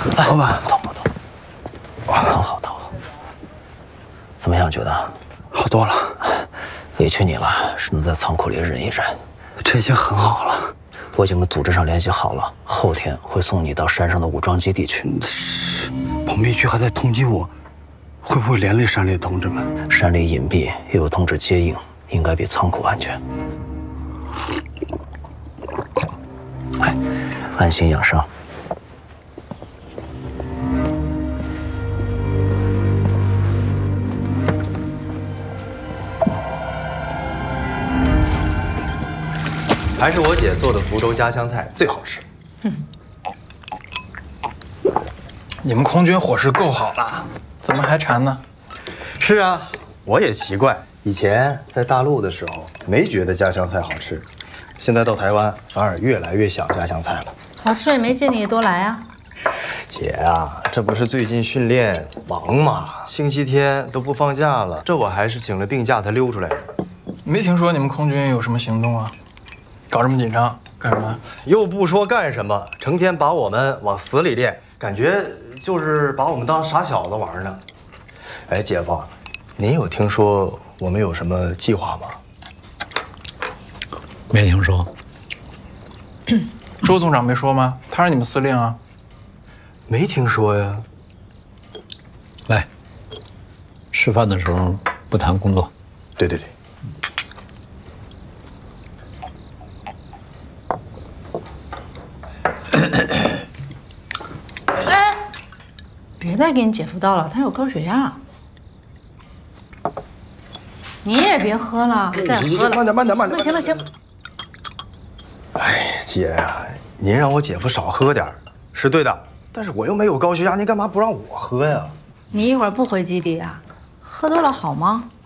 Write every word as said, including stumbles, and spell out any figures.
来，老板， 不痛不痛，疼好疼好。怎么样？觉得好多了。 委屈你了，只能在仓库里忍一忍。 这已经很好了。 我已经跟组织上联系好了，后天会送你到山上的武装基地去。 保密局还在通缉我，会不会连累山里的同志们？ 山里隐蔽，又有同志接应，应该比仓库安全。哎，安心养伤。 还是我姐做的福州家乡菜最好吃。 嗯，你们空军伙食够好了，怎么还馋呢？ 是啊，我也奇怪，以前在大陆的时候没觉得家乡菜好吃，现在到台湾反而越来越想家乡菜了。 好吃也没见你多来啊。 姐啊，这不是最近训练忙嘛，星期天都不放假了，这我还是请了病假才溜出来的。 没听说你们空军有什么行动啊？搞这么紧张干什么？ 又不说干什么，成天把我们往死里练，感觉就是把我们当傻小子玩呢。哎，姐夫，您有听说我们有什么计划吗？ 没听说。 周总长没说吗？他是你们司令啊。 没听说呀。 来，吃饭的时候不谈工作。 对对对。 哎，别再给你姐夫倒了，他有高血压。你也别喝了，再喝了。 慢点慢点慢点。 行了行了。 哎，姐呀，您让我姐夫少喝点是对的，但是我又没有高血压，您干嘛不让我喝呀？ 你一会儿不回基地啊？喝多了好吗？